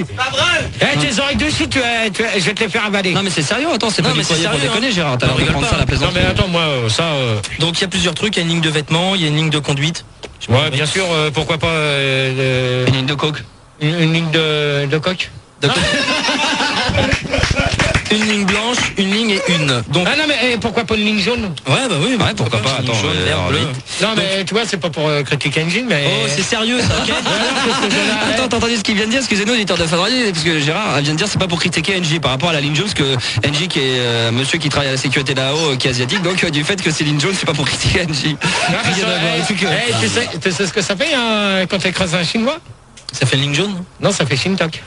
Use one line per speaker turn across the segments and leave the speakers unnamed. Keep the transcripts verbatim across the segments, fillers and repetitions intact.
dessus.
Pas vrai.
Eh, tes oreilles dessus, tu as, tu as, je vais te les faire avaler.
Non mais c'est sérieux, attends, c'est
Non,
pas
mais
du
c'est
courrier pour
sérieux,
déconner,
hein.
Gérard. T'as
Non,
l'air de
rigole
prendre
pas.
ça à la
Non
plaisanterie.
mais attends, moi, euh, ça... euh,
Donc il y a plusieurs trucs, il y a une ligne de vêtements, il y a une ligne de conduite.
Ouais, bien sûr, euh, pourquoi pas euh,
Une ligne de coke.
une, une ligne de, de coque.
De- Une ligne blanche, une ligne et une. Donc
Ah non mais eh, pourquoi pas une ligne jaune?
ouais bah oui, bah,
Ouais, pourquoi pas,
une ligne
attends,
jaune,
euh,
vert,
alors,
bleu.
vite.
Non mais tu vois, c'est pas pour euh, critiquer Engine, mais...
Oh c'est sérieux ça, ok.
Attends, t'as entendu ce qu'il vient de dire? Excusez-nous, éditeur de Fun Radio, parce que Gérard vient de dire c'est pas pour critiquer N J par rapport à la ligne jaune, parce que N J qui est euh, monsieur qui travaille à la sécurité là-haut, euh, qui est asiatique, donc euh, du fait que c'est ligne jaune, c'est pas pour critiquer N J.
Non, mais
Rien
ça-
à voir,
eh,
et puis que-
eh, tu, sais, tu sais ce que ça fait hein, quand tu écrases un chinois?
Ça fait une ligne jaune.
Non, ça fait Shintok.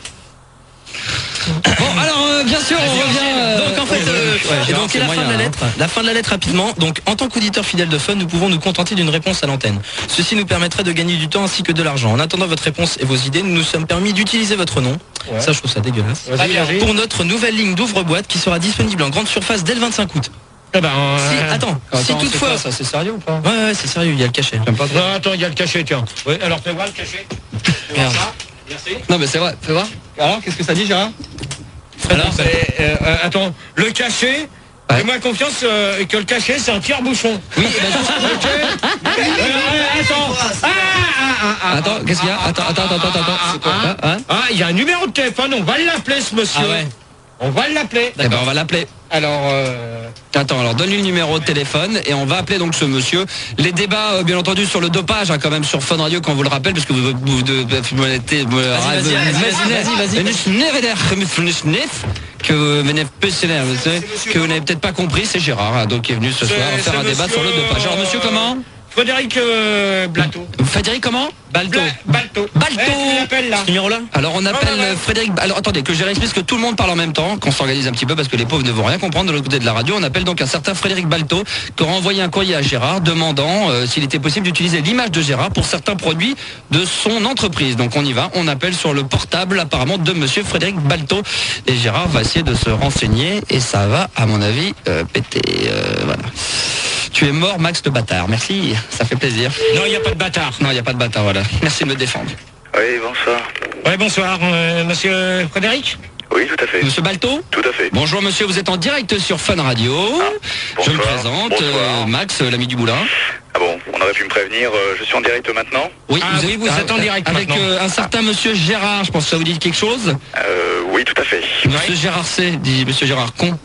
Bon, alors euh, bien sûr, on revient. euh,
Donc en fait, euh,
ouais,
et
Gérard,
donc
c'est
et la
moyen,
fin de la
hein.
lettre, la fin de la lettre rapidement. Donc en tant qu'auditeur fidèle de Fun, nous pouvons nous contenter d'une réponse à l'antenne. Ceci nous permettrait de gagner du temps ainsi que de l'argent. En attendant votre réponse et vos idées, nous nous sommes permis d'utiliser votre nom.
Ouais.
Ça, je trouve ça dégueulasse.
Vas-y, vas-y.
Pour notre nouvelle ligne d'ouvre-boîte qui sera disponible en grande surface dès le vingt-cinq août.
Eh ben,
Si,
euh,
attends,
Attends,
si
c'est
toutefois,
quoi, ça c'est sérieux ou pas?
ouais, ouais, c'est sérieux, il y a le cachet.
J'aime pas trop.
Non, attends, il y a le cachet, tiens. Oui, alors fais voir le cachet. Fais voir
Merde.
ça. Merci.
Non mais c'est vrai, fais voir. Alors qu'est-ce que ça dit, Gérard?
Alors, c'est, euh, euh, attends, le cachet,
Ouais.
fais-moi confiance euh, que le cachet, c'est un tire-bouchon.
Oui, eh ben,
Ok. Euh, euh, attends. Ah, ah, ah, ah,
attends, qu'est-ce qu'il y a? Attends, attends, attends, attends, attends. C'est quoi?
ah,
Hein?
Ah, il y a un numéro de téléphone, on va l'appeler ce monsieur.
Ah ouais.
On va l'appeler.
Eh ben on va l'appeler.
Alors, euh,
Attends, alors donne-lui le numéro de téléphone et on va appeler donc ce monsieur. Les débats, euh, bien entendu, sur le dopage, hein, quand même, sur Fun Radio, quand on vous le rappelle, parce que vous... vous de,
Vas-y, vas-y, vas-y, vas-y, vas-y.
que vous venez que vous n'avez peut-être pas compris, c'est Gérard, hein, donc qui est venu ce
C'est-
soir faire
c'est
un débat
monsieur,
sur le dopage. Alors monsieur comment?
Frédéric euh, Blateau.
Frédéric comment?
Balto.
Bla- Balto.
Balto.
Eh, tu l'appelles là.
Ce numéro-là.
Alors on appelle
Ouais, ouais, ouais.
Frédéric. Alors attendez, que je réexplique, que tout le monde parle en même temps, qu'on s'organise un petit peu parce que les pauvres ne vont rien comprendre de l'autre côté de la radio. On appelle donc un certain Frédéric Balto qui aura envoyé un courrier à Gérard demandant euh, s'il était possible d'utiliser l'image de Gérard pour certains produits de son entreprise. Donc on y va, on appelle sur le portable apparemment de monsieur Frédéric Balto et Gérard va essayer de se renseigner et ça va à mon avis euh, péter. Euh, voilà. Tu es mort, Max de bâtard. Merci, ça fait plaisir.
Non, il n'y a pas de bâtard.
Non, il n'y a pas de bâtard, voilà. Merci de me défendre.
Oui, bonsoir.
Ouais, bonsoir, euh, monsieur Frédéric.
Oui, tout à fait.
Monsieur Balto?
Tout à fait.
Bonjour monsieur, vous êtes en direct sur Fun Radio. Je me
bonsoir.
présente,
Bonsoir.
euh, Max, euh, l'ami du Boulin.
Ah bon, on aurait pu me prévenir, euh, je suis en direct maintenant.
Oui,
Ah oui, vous êtes en direct
avec
maintenant.
euh, un certain monsieur Gérard, je pense que ça vous dit quelque chose.
Euh, oui, tout à fait.
Monsieur Gérard C, dit monsieur Gérard Con.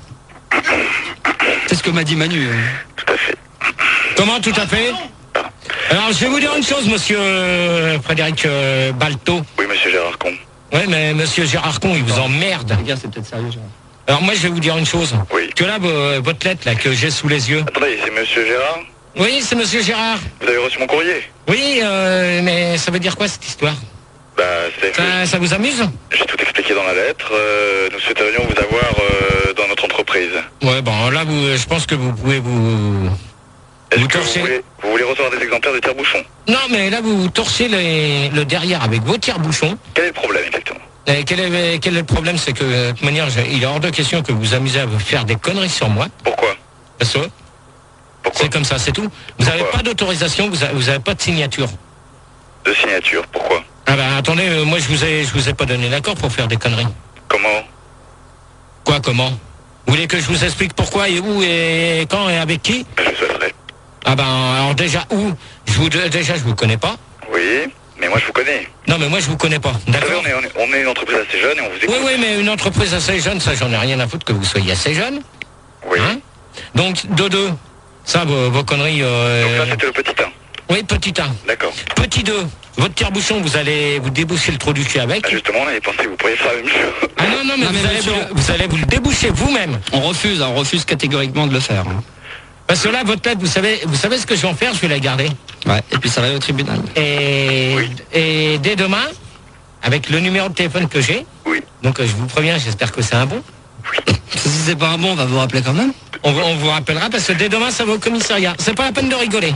C'est ce que m'a dit Manu. euh.
Tout à fait.
Comment tout à fait? Alors, je vais vous dire une chose, monsieur euh, Frédéric euh, Balto.
Oui, monsieur Gérard Con.
Ouais, mais monsieur Gérard Con, il vous emmerde.
Les gars, c'est peut-être sérieux, Gérard.
Alors, moi, je vais vous dire une chose.
Oui.
Que là, vo- votre lettre, là, que j'ai sous les yeux.
Attendez, c'est monsieur Gérard?
Oui, c'est monsieur Gérard.
Vous avez reçu mon courrier?
Oui, euh, mais ça veut dire quoi, cette histoire?
Bah, c'est...
Ça, ça vous amuse?
J'ai tout expliqué dans la lettre. Euh, nous souhaiterions vous avoir euh, dans notre entreprise.
Ouais, bon, là, vous, je pense que vous pouvez vous...
Est-ce
Vous
que vous
torchez
voulez, vous voulez recevoir des exemplaires de tire-bouchons?
Non, mais là, vous torchez les- le derrière avec vos tire-bouchons.
Quel est le problème exactement?
Et quel, est, quel est le problème? C'est que, de toute manière, je- il est hors de question que vous vous amusez à vous faire des conneries sur moi.
Pourquoi?
Parce que
Pourquoi?
c'est comme ça, c'est tout. Vous n'avez
Pourquoi
pas d'autorisation, vous n'avez vous avez pas de signature.
De signature, pourquoi?
Ah ben, attendez, euh, moi, je vous ai, je vous ai pas donné l'accord pour faire des conneries.
Comment?
Quoi, comment? Vous voulez que je vous explique pourquoi et où et quand et avec qui?
Ben, je souhaiterais.
Ah ben, alors déjà, où? Je vous, déjà, je vous connais pas.
Oui, mais moi je vous connais.
Non, mais moi, je vous connais pas.
Vous savez,
D'accord?
on est, on, est, on est une entreprise assez jeune et on vous écoute.
Oui, oui, mais une entreprise assez jeune, ça, j'en ai rien à foutre que vous soyez assez jeune.
Oui.
Hein? Donc, de deux, ça, vos, vos conneries... euh,
Donc ça, c'était le petit un.
oui, petit un.
D'accord.
Petit deux, votre tire-bouchon, vous allez vous déboucher le trou du cul avec.
Ah, justement, on avait pensé que vous pourriez faire la même chose.
Ah non, non, mais,
Non, mais
vous, allez
monsieur-
vous, vous allez vous le déboucher vous-même.
On refuse, hein, on refuse catégoriquement de le faire. hein.
Parce que là, votre lettre, vous savez, vous savez ce que je vais en faire, je vais la garder.
Ouais. Et puis ça va aller au tribunal.
Et,
Oui.
et dès demain, avec le numéro de téléphone que j'ai,
Oui.
donc euh, je vous préviens, j'espère que c'est un bon,
Si c'est pas un bon, on va vous rappeler quand même.
on, vous- on vous rappellera parce que dès demain, ça va au commissariat. C'est pas la peine de rigoler.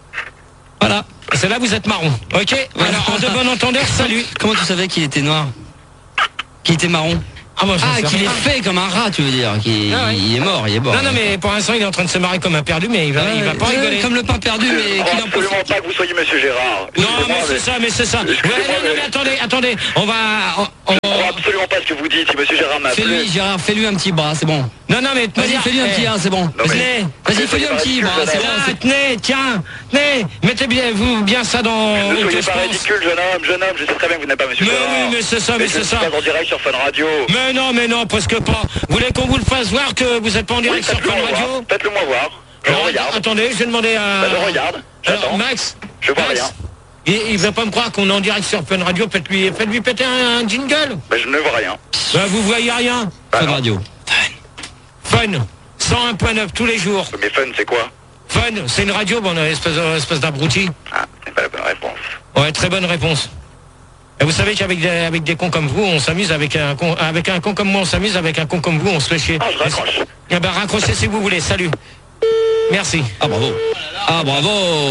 Voilà.
C'est là, vous êtes marron. Ok? Alors, en de bon entendeur, salut.
Comment tu savais qu'il était noir? Qu'il était marron?
Ah, moi, je
Ah,
sais
qu'il
rien.
est fait comme un rat, tu veux dire. Qu'il
Ah ouais.
il est mort, il est mort.
Non, non, mais pour l'instant, il est en train de se marrer comme un perdu, mais il va, il va pas
Ouais,
rigoler.
Comme le pain perdu, mais
Je
qu'il
crois
en
absolument
profite.
pas que vous soyez monsieur Gérard.
Non,
Excusez-moi,
mais c'est ça, mais c'est ça. Ouais,
Excusez-moi,
non, non, mais
mais-
attendez, attendez. On va... on-
Je
on-
crois absolument pas ce que vous dites. Si monsieur Gérard m'a appelé.
Fais-lui, Gérard, fais-lui un petit bras, c'est bon.
Non, non, mais
Vas-y, fais-lui un petit, hein, c'est bon.
Non, mais-
Tenez,
Vas-y, fais-lui un petit bras, c'est bon.
ah,
c'est-
tenez, tiens, tenez, mettez bien, vous, bien ça dans...
Ne
où
soyez
que je
pas
pense.
ridicule, jeune homme, jeune homme. Je sais très bien que vous n'êtes pas monsieur
Mais
Gérard.
oui, mais c'est ça, mais
je
c'est
ne suis
ça.
pas en direct sur Fun Radio.
Mais non, mais non, presque pas. Vous voulez qu'on vous le fasse voir que vous êtes pas en
Oui,
direct sur
faites-le
Fun
moi
Radio?
voir. Faites-le moi voir. Je
Alors,
regarde.
Attendez, je vais demander à...
Bah, je regarde.
Alors,
J'attends.
Max,
Je vois
Max,
rien.
Il, il va pas me croire qu'on est en direct sur Fun Radio, faites-lui faites-lui péter un, un jingle.
Bah, je ne vois rien.
Bah, vous voyez rien.
Bah,
Fun
non.
Radio.
Fun, cent un point neuf tous les jours.
Mais fun, c'est quoi?
Fun, c'est une radio, bon, espèce, de- espèce d'abruti.
Ah, c'est pas la bonne réponse.
Ouais, très bonne réponse. Et vous savez qu'avec des, avec des cons comme vous, on s'amuse avec un con, avec un con comme moi, on s'amuse avec un con comme vous, on se fait chier.
Ah, je raccroche.
Eh ben, raccrochez si vous voulez, salut. Merci.
Ah, bravo. Ah, bravo.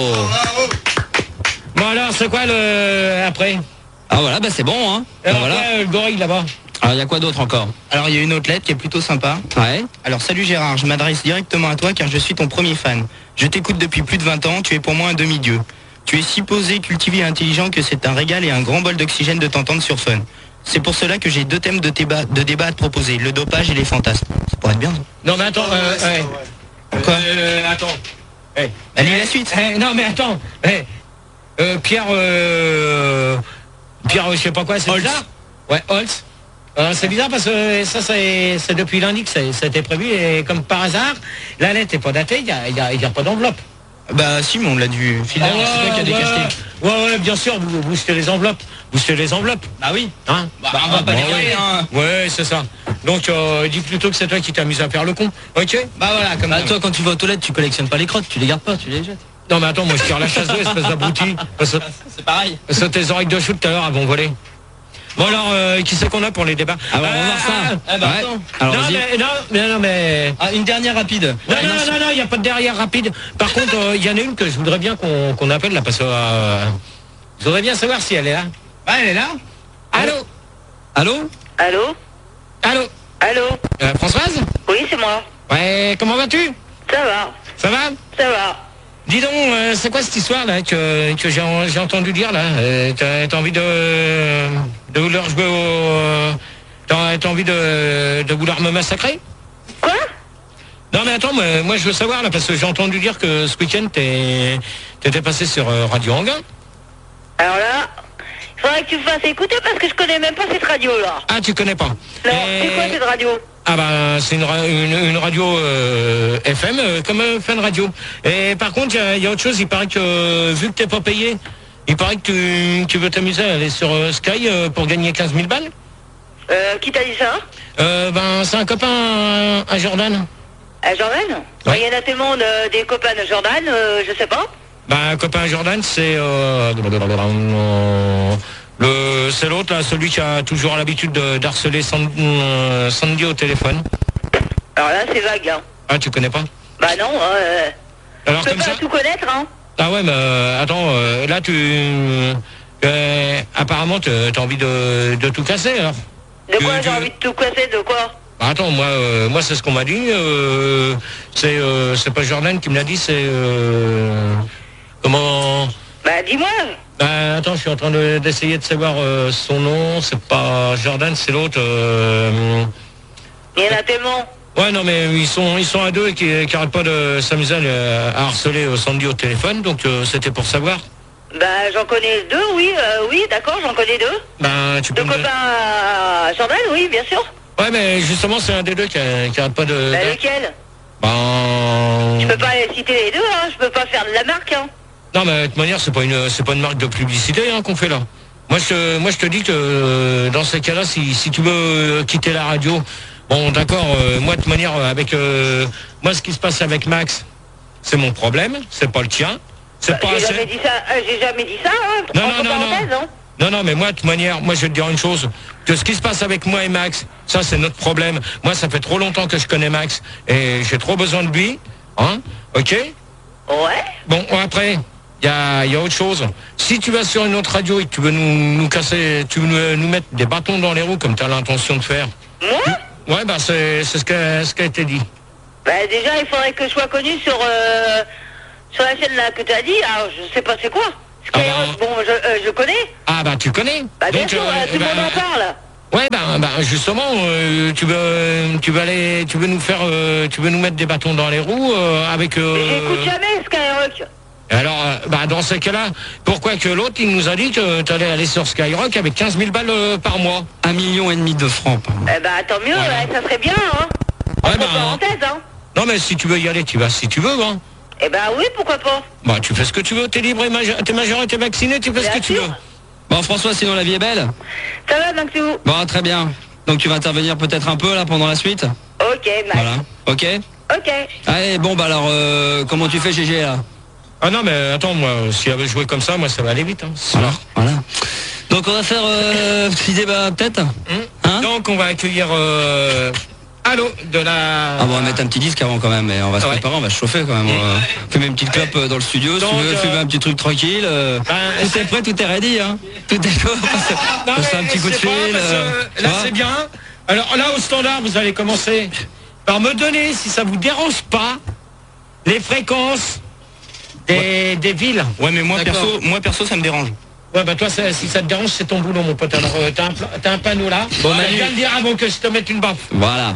Bon alors, c'est quoi le... après?
Ah, voilà, bah c'est bon, hein. Bah,
Alors,
voilà.
ouais, le gorille là-bas.
Alors, il y a quoi d'autre encore?
Alors il y a une autre lettre qui est plutôt sympa.
Ouais.
Alors salut Gérard, je m'adresse directement à toi car je suis ton premier fan. Je t'écoute depuis plus de vingt ans, tu es pour moi un demi-dieu. Tu es si posé, cultivé et intelligent que c'est un régal et un grand bol d'oxygène de t'entendre sur Fun. C'est pour cela que j'ai deux thèmes de débat, de débat à te proposer, le dopage et les fantasmes. Ça pourrait être bien, ça.
Non mais attends, euh, ouais.
Quoi
Euh, attends. Eh.
Allez, la suite.
Eh, non mais attends. Eh. Euh, Pierre, euh... Pierre, je sais pas quoi, c'est bizarre. Ouais, Holtz. Euh, c'est bizarre parce que ça, c'est c'est depuis lundi que ça, ça a été prévu et comme par hasard, la lettre n'est pas datée, il n'y a, il y a, il y a pas d'enveloppe.
Bah si, mais on l'a dû filer,
Ah ouais,
c'est toi qui a décacheté.
ouais, ouais, ouais, bien sûr, vous, vous jetez les enveloppes. Vous jetez les enveloppes.
Bah oui.
Hein
Bah, on va pas
bah,
les
ouais.
garder, hein.
Ouais, c'est ça. Donc, euh, dis plutôt que c'est toi qui t'amuses à faire le con. Ok?
Bah voilà, comme
Bah,
ça.
toi, quand tu vas aux toilettes, tu collectionnes pas les crottes, tu les gardes pas, tu les jettes.
Non mais attends, moi je tire la chasse d'eau, espèce d'abruti. Parce que,
C'est pareil.
parce que tes oreilles de chou tout à l'heure elles vont voler. Bon alors, euh, qui c'est qu'on a pour les débats?
Ah, bah, on va
Euh,
voir ça.
Ah bah
Ouais.
attends.
Alors,
non,
vas-y.
mais, non, mais non, mais...
Ah, une dernière rapide.
Non, non, non, non, il n'y a pas de derrière rapide. Par contre, euh, il y en a une que je voudrais bien qu'on qu'on appelle là, parce que... Euh, je voudrais bien savoir si elle est là.
Ah, elle est là.
Allô?
Allô?
Allô
Allô?
Allô
Euh, Françoise?
Oui, c'est moi.
Ouais, comment vas-tu?
Ça va,
Ça va?
ça va.
Dis donc, euh, c'est quoi cette histoire là que, que j'ai j'ai entendu dire là? euh, T'as t'as envie de, de vouloir jouer au... T'as t'as envie de, de vouloir me massacrer?
Quoi
Non mais attends, moi, moi je veux savoir là, parce que j'ai entendu dire que ce week-end t'es- t'étais passé sur euh, Radio Anguin.
Alors là, il faudrait que tu me fasses écouter parce que je connais même pas cette radio là.
Ah, tu connais pas?
Non,
Et-
c'est quoi cette radio
Ah bah c'est une, ra- une, une radio euh, F M euh, comme euh, Fun Radio. Et par contre, il y a- il y, a autre chose, il paraît que euh, vu que t'es pas payé, il paraît que tu, tu veux t'amuser à aller sur euh, Sky euh, pour gagner quinze mille balles.
euh, Qui t'a dit ça
Euh, ben c'est un copain à Jordan.
À Jordan
Ouais.
Il y en a tellement de, des copains de Jordan, euh, je sais pas.
Ben un copain à Jordan, c'est euh, le c'est l'autre là, celui qui a toujours l'habitude de- d'harceler Sand- euh, Sandy au téléphone.
Alors là, c'est vague, hein.
Ah, tu connais pas?
Bah non, euh,
Alors
je peux
comme
pas
ça.
tout connaître, hein.
Ah ouais, mais euh, attends, euh, là tu... euh, apparemment t'as t'as envie de, de tout casser alors.
De quoi
Tu-
j'ai
tu-
envie de tout casser, de quoi
Bah, attends, moi, euh, moi c'est ce qu'on m'a dit. euh, c'est euh, c'est pas Jordan qui me l'a dit, c'est... euh, comment...
Bah dis-moi.
Bah attends, je suis en train de- d'essayer de, savoir euh, son nom. C'est pas Jordan, c'est l'autre. euh,
Il y en a tellement.
Ouais, non, mais ils sont, ils sont à deux et qui, qui arrêtent pas de s'amuser à, le- à harceler euh, Sandy au téléphone, donc euh, c'était pour savoir.
Bah j'en connais deux, oui, euh, oui, d'accord, j'en connais deux.
Ben, tu peux
Deux
me...
copains à Jordan, oui, bien sûr.
Ouais, mais justement, c'est un des deux qui, a- qui arrête pas de...
Bah
de-
lesquels
Ben...
Je peux pas les citer les deux, hein, je peux pas faire de la marque, hein.
Non, mais de toute manière, c'est pas une, c'est pas une marque de publicité hein, qu'on fait là. Moi, je, te- moi, je te dis que euh, dans ces cas-là, si, si tu veux euh, quitter la radio, bon, d'accord. euh, moi, de toute manière, euh, avec euh, moi, ce qui se passe avec Max, c'est mon problème, c'est pas le tien. C'est pas
J'ai
assez.
jamais dit ça, euh, j'ai jamais dit ça, hein,
Non,
entre
non, non,
parenthèses,
non.
hein.
Non, non, mais moi, de toute manière, moi, je vais te dire une chose. Que ce qui se passe avec moi et Max, ça, c'est notre problème. Moi, ça fait trop longtemps que je connais Max et j'ai trop besoin de lui. Hein? Ok?
Ouais.
Bon, après, il y a, y a autre chose. Si tu vas sur une autre radio et que tu veux nous, nous casser, tu veux nous, nous mettre des bâtons dans les roues comme tu as l'intention de faire,
Moi
ouais, bah, c'est c'est ce qui a, ce qui a été dit.
Bah déjà, il faudrait que je sois connu sur, euh, sur la chaîne là que tu as dit. Alors, je sais pas c'est quoi. Skyrock,
Ah bah.
bon, je, euh, je connais.
Ah, bah, tu connais.
Bah bien
Donc,
sûr,
euh,
euh, tout le
bah,
monde en parle.
Ouais, ben, ben justement, euh, tu veux, tu veux aller, tu veux nous faire, euh, tu veux nous mettre des bâtons dans les roues euh, avec. Euh...
J'écoute jamais Skyrock.
Alors, euh, bah, dans ce cas-là, pourquoi que l'autre, il nous a dit que tu allais aller sur Skyrock avec quinze mille balles euh, par mois?
Un million et demi de francs par mois.
Eh ben, tant mieux,
Voilà.
ouais, ça serait bien, hein.
Ouais,
Entre
ben,
parenthèses, hein.
Non, mais si tu veux y aller, tu vas si tu veux, hein.
Eh ben oui, pourquoi pas.
Bah, tu fais ce que tu veux, t'es libre, et majeur, t'es majeur et t'es vacciné, tu fais
Bien
ce que tu
sûr.
veux.
Bon, François, sinon la vie est belle?
Ça va, donc c'est où?
Bon, très bien. Donc tu vas intervenir peut-être un peu là pendant la suite?
Ok, nice.
Voilà. Ok.
Ok.
Allez, bon, bah alors, euh, comment tu fais, G G, là?
Ah non, mais attends, moi, si elle avait joué comme ça, moi, ça va aller vite, hein.
Voilà. Voilà. Donc on va faire euh, petit débat, peut-être?
Hum.
Hein?
Donc, on va accueillir... Euh... Allô, de la...
Ah bon, on va mettre un petit disque avant quand même, et on va se
Ouais.
préparer, on va se chauffer quand même. On va fumer une petite clope euh, dans le studio, si
Donc,
tu veux,
euh,
fumer un petit truc tranquille. euh,
Ben,
tout est prêt, tout est ready, hein. Tout est chaud.
Non,
On se fait un
mais
petit coup de
je sais
fil.
pas, parce que
euh, tu
là,
vois.
c'est bien. Alors là, au standard, vous allez commencer par me donner, si ça vous dérange pas, les fréquences des, des villes.
Ouais, mais moi
D'accord.
perso, moi perso, ça me dérange.
Ouais, bah toi, ça- si ça te dérange, c'est ton boulot, mon pote. Alors, euh, t'as un, pla- t'as un panneau là.
Bon,
Bon,
Manu.
viens le dire avant que je te mette une baffe.
Voilà.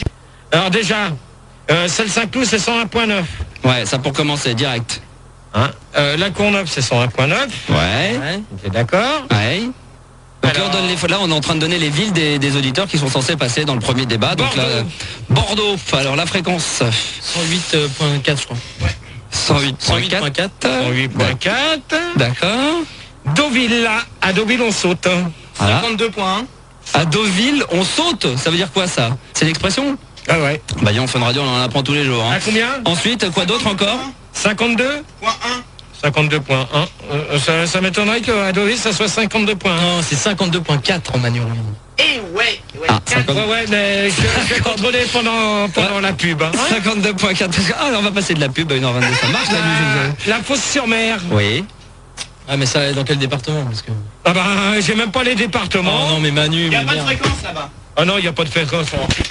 Alors déjà, euh, celle Saint-Cloud, c'est cent un point neuf.
Ouais, ça pour commencer, direct.
Hein euh, la Courneuve, c'est cent un point neuf.
Ouais.
T'es d'accord?
Ouais. Donc là,
Alors-
on donne les, là, on est en train de donner les villes des, des auditeurs qui sont censés passer dans le premier débat. Donc là, euh, Bordeaux. Alors la fréquence
cent huit virgule quatre, je crois.
cent huit
cent huit
virgule
virgule
quatre.
quatre.
cent huit point quatre.
D'accord.
Deauville, là. À Deauville, on saute.
Voilà.
cinquante-deux point un.
À Deauville, on saute. Ça veut dire quoi ça? C'est l'expression?
Ah ouais.
Bah, on Fun Radio, on en apprend tous les jours. hein.
À combien?
Ensuite, quoi d'autre encore?
cinquante-deux
Point un.
cinquante-deux point un. Euh, ça ça m'étonnerait qu'à Deauville, ça soit cinquante-deux point un.
Non, c'est cinquante-deux virgule quatre en manuel.
Et ouais, ouais.
Ah,
Ouais,
cinquante-
ouais, mais je, je vais contrôler pendant, pendant la pub. Hein.
cinquante-deux virgule quatre. Ah, on va passer de la pub à une heure vingt-deux. Ça marche la musique.
La, la fosse sur mer.
Oui.
Ah, mais ça, dans quel département parce que...
Ah bah, j'ai même pas les départements.
Oh non, mais Manu,
Il y a
mais
pas de
merde.
fréquence là-bas.
Ah non, il n'y a pas de fréquence.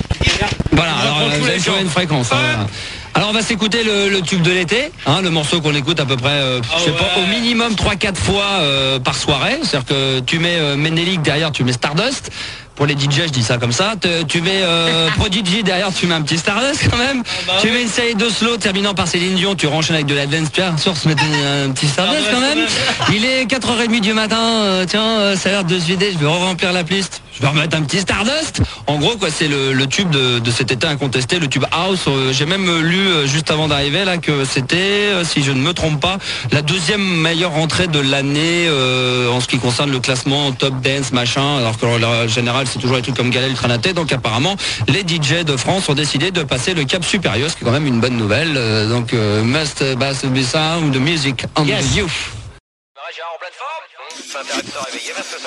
Voilà,
On
alors
apprend
euh,
tous
vous
les
avez trouvé
jours.
une fréquence. hein,
Ouais.
voilà. Alors on va s'écouter le, le tube de l'été, hein, le morceau qu'on écoute à peu près, euh, je sais
ouais.
pas, au minimum trois quatre fois euh, par soirée. C'est-à-dire que tu mets euh, Menelik derrière, tu mets Stardust. Pour les D J, je dis ça comme ça. Te- tu mets euh, Prodigy derrière, tu mets un petit Stardust quand même. tu mets une série de slow terminant par Céline Dion, tu renchaînes avec de la dance, tu vois, sur se mettre un, un petit Stardust quand même. Il est quatre heures trente du matin, euh, tiens, euh, ça a l'air de se vider, je vais remplir la playlist. Je vais remettre un petit Stardust. En gros, quoi, c'est le, le tube de, de cet été incontesté, le tube House. Euh, J'ai même euh, lu euh, juste avant d'arriver là que c'était, euh, si je ne me trompe pas, la deuxième meilleure entrée de l'année euh, en ce qui concerne le classement top dance machin. Alors que en général, c'est toujours des trucs comme Gaël Ultranaté. Donc apparemment, les D J de France ont décidé de passer le cap supérieur, ce qui est quand même une bonne nouvelle. Euh, donc euh, must bass be sound the music on
Yes.
you.
Gérard en pleine forme. Ça intéresse de se réveiller parce que ça